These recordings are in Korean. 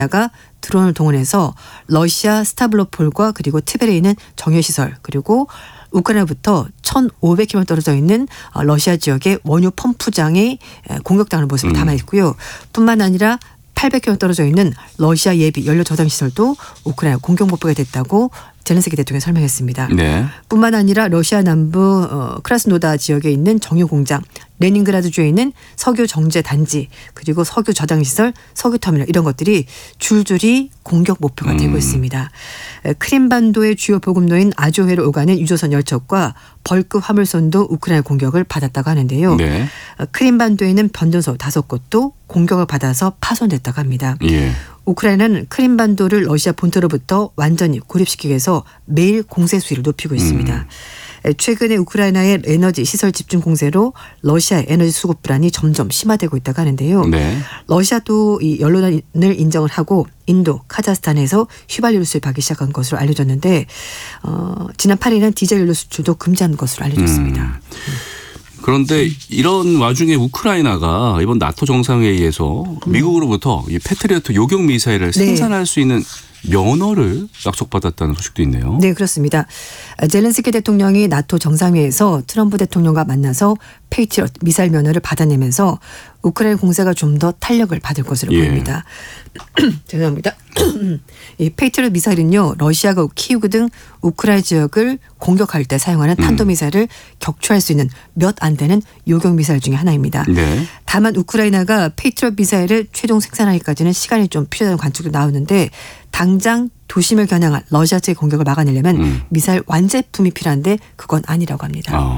가 드론을 동원해서 러시아 스타블로폴과 그리고 트베리에 있는 정유시설 그리고 우크라이나부터 1,500km 떨어져 있는 러시아 지역의 원유 펌프장에 공격당하는 모습을 담아 있고요. 뿐만 아니라 800km 떨어져 있는 러시아 예비 연료 저장 시설도 우크라이나 공격 목표가 됐다고 젤렌스키 대통령이 설명했습니다. 네. 뿐만 아니라 러시아 남부 크라스노다 지역에 있는 정유 공장, 레닌그라드주에 있는 석유 정제 단지, 그리고 석유 저장 시설, 석유 터미널 이런 것들이 줄줄이 공격 목표가 되고 있습니다. 크림반도의 주요 보급로인 아조해로 오가는 유조선 열척과 벌크 화물선도 우크라이나 공격을 받았다고 하는데요. 네. 크림반도에는 변전소 5곳도 공격을 받아서 파손됐다고 합니다. 예. 우크라이나는 크림반도를 러시아 본토로부터 완전히 고립시키기 위해서 매일 공세 수위를 높이고 있습니다. 최근에 우크라이나의 에너지 시설 집중 공세로 러시아의 에너지 수급 불안이 점점 심화되고 있다고 하는데요. 네. 러시아도 이 연료난을 인정을 하고 인도, 카자흐스탄에서 휘발유를 수입하기 시작한 것으로 알려졌는데 지난 8일은 디젤 연료 수출도 금지한 것으로 알려졌습니다. 그런데 이런 와중에 우크라이나가 이번 나토 정상회의에서 미국으로부터 이 패트리어트 요격 미사일을 생산할 수 있는 면허를 약속받았다는 소식도 있네요. 네, 그렇습니다. 젤렌스키 대통령이 나토 정상회의에서 트럼프 대통령과 만나서 페이트리어트 미사일 면허를 받아내면서 우크라이나 공세가 좀 더 탄력을 받을 것으로 보입니다. 죄송합니다. 이 페이트리어트 미사일은요, 러시아가 키우브 등 우크라이나 지역을 공격할 때 사용하는 탄도미사일을 격추할 수 있는 몇 안 되는 요격 미사일 중에 하나입니다. 네. 다만 우크라이나가 페이트리어트 미사일을 최종 생산하기까지는 시간이 좀 필요하다는 관측도 나오는데 당장 도심을 겨냥한 러시아 측의 공격을 막아내려면 미사일 완제품이 필요한데 그건 아니라고 합니다.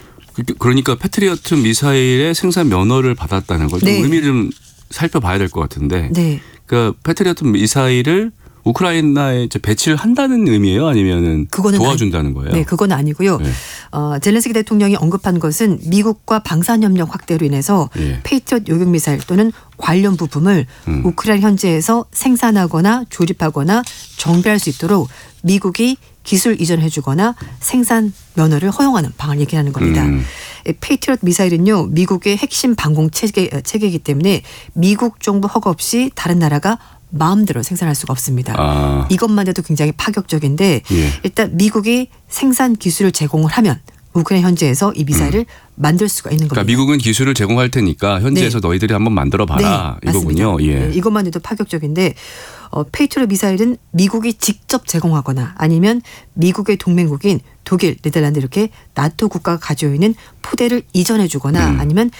그러니까 패트리어트 미사일의 생산 면허를 받았다는 걸 좀 의미를 좀 살펴봐야 될 것 같은데. 네. 그러니까 패트리어트 미사일을 우크라이나에 배치를 한다는 의미예요? 아니면은 도와준다는 거예요? 네, 그건 아니고요. 네. 젤렌스키 대통령이 언급한 것은 미국과 방산협력 확대로 인해서 페이트리어트 요격 미사일 또는 관련 부품을 우크라이나 현지에서 생산하거나 조립하거나 정비할 수 있도록 미국이 기술 이전해 주거나 생산 면허를 허용하는 방안을 얘기하는 겁니다. 페이트리어트 미사일은요, 미국의 핵심 방공 체계이기 때문에 미국 정부 허가 없이 다른 나라가 마음대로 생산할 수가 없습니다. 이것만 해도 굉장히 파격적인데 일단 미국이 생산 기술을 제공을 하면 우크라이나 현지에서 이 미사일을 만들 수가 있는 겁니다. 그러니까 미국은 기술을 제공할 테니까 현지에서 너희들이 한번 만들어봐라. 네, 이거군요. 네, 이것만 해도 파격적인데 페이트리어트 미사일은 미국이 직접 제공하거나 아니면 미국의 동맹국인 독일, 네덜란드 이렇게 나토 국가가 가지고 있는 포대를 이전해 주거나 아니면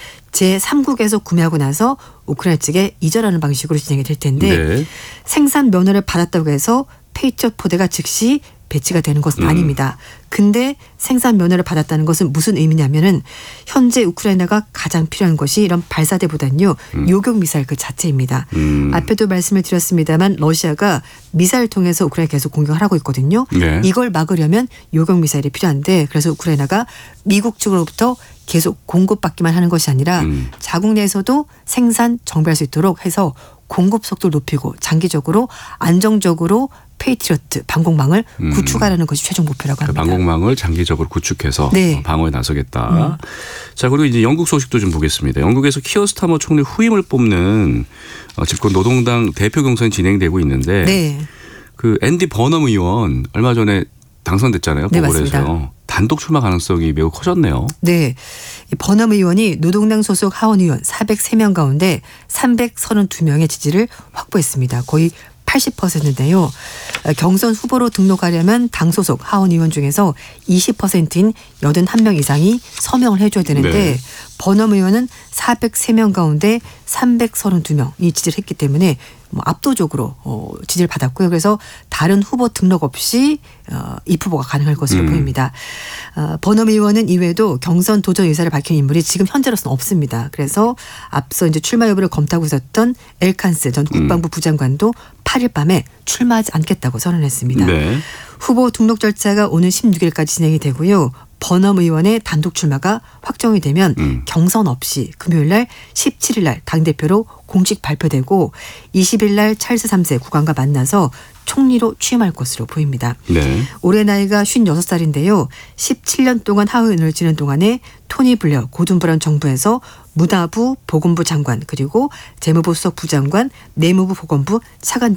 제3국에서 구매하고 나서 우크라이나 측에 이전하는 방식으로 진행이 될 텐데 생산 면허를 받았다고 해서 페이트리어트 포대가 즉시 배치가 되는 것은 아닙니다. 근데 생산 면허를 받았다는 것은 무슨 의미냐면은 현재 우크라이나가 가장 필요한 것이 이런 발사대보다는요. 요격 미사일 그 자체입니다. 앞에도 말씀을 드렸습니다만 러시아가 미사일 통해서 우크라이나 계속 공격을 하고 있거든요. 네. 이걸 막으려면 요격 미사일이 필요한데 그래서 우크라이나가 미국 측으로부터 계속 공급받기만 하는 것이 아니라 자국 내에서도 생산 정비할 수 있도록 해서 공급 속도를 높이고 장기적으로 안정적으로 페이트리어트 방공망을 구축하라는 것이 최종 목표라고 합니다. 방공망을 장기적으로 구축해서 방어에 나서겠다. 자, 그리고 이제 영국 소식도 좀 보겠습니다. 영국에서 키어 스타머 총리 후임을 뽑는 집권 노동당 대표 경선이 진행되고 있는데 그 앤디 버넘 의원 얼마 전에 당선됐잖아요. 보궐에서. 단독 출마 가능성이 매우 커졌네요. 네. 버넘 의원이 노동당 소속 하원 의원 403명 가운데 332명의 지지를 확보했습니다. 거의 80%인데요. 경선 후보로 등록하려면 당 소속 하원 의원 중에서 20%인 81명 이상이 서명을 해줘야 되는데 버넘 의원은 403명 가운데 332명이 지지를 했기 때문에 압도적으로 지지를 받았고요. 그래서 다른 후보 등록 없이 입후보가 가능할 것으로 보입니다. 버넘 의원은 이외에도 경선 도전 의사를 밝힌 인물이 지금 현재로서는 없습니다. 그래서 앞서 이제 출마 여부를 검토하고 있었던 엘칸스 전 국방부 부장관도 8일 밤에 출마하지 않겠다고 선언했습니다. 후보 등록 절차가 오는 16일까지 진행이 되고요. 버넘 의원의 단독 출마가 확정이 되면 경선 없이 금요일 날 17일 날 당대표로 공식 발표되고 20일 날 찰스 3세 국왕과 만나서 총리로 취임할 것으로 보입니다. 올해 나이가 56살인데요. 17년 동안 하원을 지낸 동안에 토니 블레어 고든 브라운 정부에서 무다부 보건부 장관 그리고 재무부 수석 부장관 내무부 보건부 차관 등